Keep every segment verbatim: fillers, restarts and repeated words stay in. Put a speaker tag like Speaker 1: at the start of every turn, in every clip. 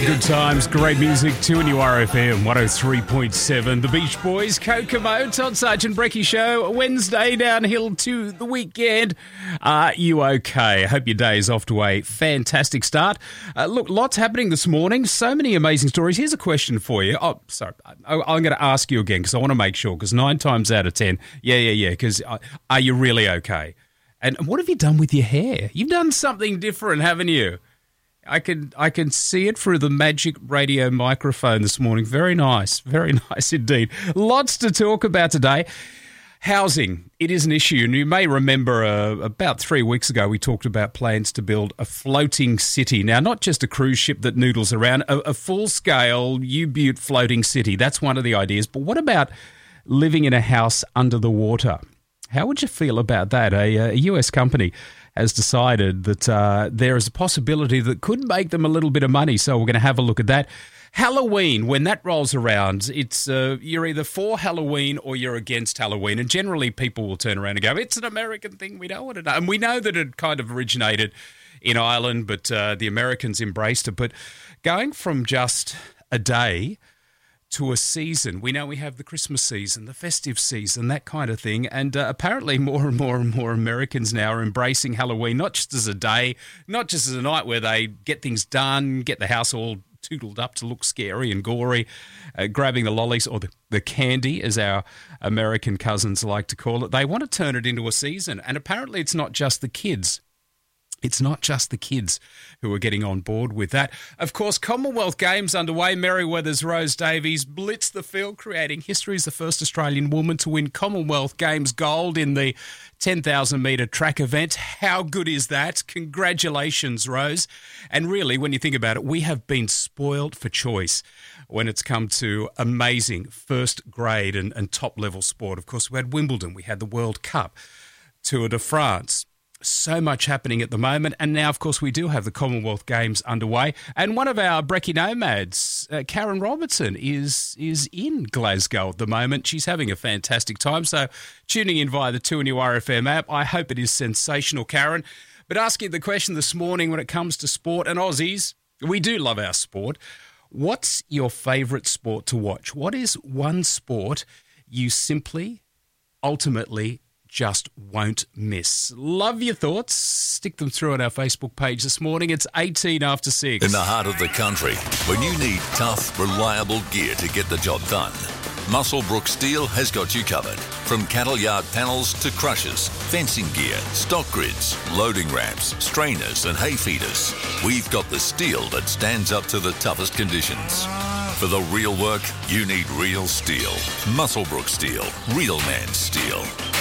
Speaker 1: Good times, great music, two N U R F M, one oh three point seven. The Beach Boys, Kokomo, Todd Sargent Brecky Show, Wednesday downhill to the weekend. Are you okay? I hope your day is off to a fantastic start. Uh, look, lots happening this morning, so many amazing stories. Here's a question for you. Oh, sorry, I, I'm going to ask you again because I want to make sure, because nine times out of ten, yeah, yeah, yeah, because uh, are you really okay? And what have you done with your hair? You've done something different, haven't you? I can I can see it through the magic radio microphone this morning. Very nice. Very nice indeed. Lots to talk about today. Housing, it is an issue. And you may remember uh, about three weeks ago we talked about plans to build a floating city. Now, not just a cruise ship that noodles around, a, a full-scale U-Butte floating city. That's one of the ideas. But what about living in a house under the water? How would you feel about that? A, a U S company has decided that uh, there is a possibility that could make them a little bit of money. So we're going to have a look at that. Halloween, when that rolls around, it's uh, you're either for Halloween or you're against Halloween. And generally people will turn around and go, it's an American thing, we don't want to know. And we know that it kind of originated in Ireland, but uh, the Americans embraced it. But going from just a day to a season. We know we have the Christmas season, the festive season, that kind of thing. And uh, apparently more and more and more Americans now are embracing Halloween, not just as a day, not just as a night where they get things done, get the house all tootled up to look scary and gory, uh, grabbing the lollies or the, the candy, as our American cousins like to call it. They want to turn it into a season. And apparently it's not just the kids. It's not just the kids who are getting on board with that. Of course, Commonwealth Games underway. Merryweather's Rose Davies blitzed the field, creating history as the first Australian woman to win Commonwealth Games gold in the ten thousand metre track event. How good is that? Congratulations, Rose. And really, when you think about it, we have been spoiled for choice when it's come to amazing first grade and, and top-level sport. Of course, we had Wimbledon, we had the World Cup, Tour de France. So much happening at the moment. And now, of course, we do have the Commonwealth Games underway. And one of our Brecky Nomads, uh, Karen Robertson, is is in Glasgow at the moment. She's having a fantastic time. So tuning in via the two N U R F M app, I hope it is sensational, Karen. But asking the question this morning when it comes to sport and Aussies, we do love our sport. What's your favourite sport to watch? What is one sport you simply, ultimately just won't miss? Love your thoughts. Stick them through on our Facebook page this morning. It's eighteen after six.
Speaker 2: In the heart of the country, when you need tough, reliable gear to get the job done, Muswellbrook Steel has got you covered. From cattle yard panels to crushers, fencing gear, stock grids, loading ramps, strainers and hay feeders, we've got the steel that stands up to the toughest conditions. For the real work, you need real steel. Muswellbrook Steel. Real man steel.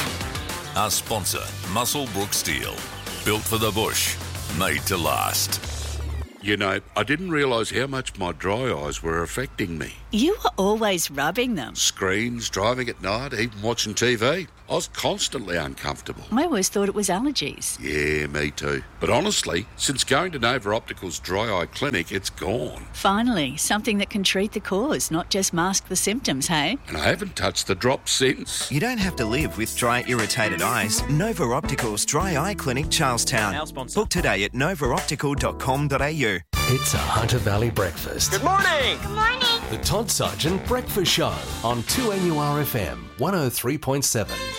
Speaker 2: Our sponsor, Muswellbrook Steel. Built for the bush, made to last.
Speaker 3: You know, I didn't realise how much my dry eyes were affecting me.
Speaker 4: You were always rubbing them.
Speaker 3: Screens, driving at night, even watching T V. I was constantly uncomfortable.
Speaker 4: I always thought it was allergies.
Speaker 3: Yeah, me too. But honestly, since going to Nova Optical's dry eye clinic, it's gone.
Speaker 4: Finally, something that can treat the cause, not just mask the symptoms, hey?
Speaker 3: And I haven't touched the drops since.
Speaker 5: You don't have to live with dry, irritated eyes. Nova Optical's Dry Eye Clinic, Charlestown.
Speaker 6: Our sponsor.
Speaker 5: Book today at nova optical dot com dot a u.
Speaker 7: It's a Hunter Valley breakfast.
Speaker 6: Good morning.
Speaker 8: Good morning.
Speaker 7: The Todd Sargent Breakfast Show on two N U R F M one oh three point seven.